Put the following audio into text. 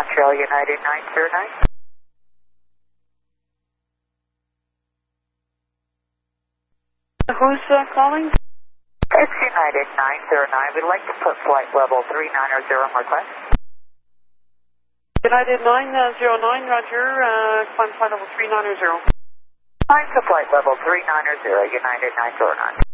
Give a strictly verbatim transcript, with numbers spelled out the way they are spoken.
Montreal United nine zero nine. Who's uh, calling? It's United nine zero nine. We'd like to put flight level three nine zero on request. United nine zero nine, Roger. Uh, climb flight level three nine zero. Climb to flight level three nine zero, United nine zero nine.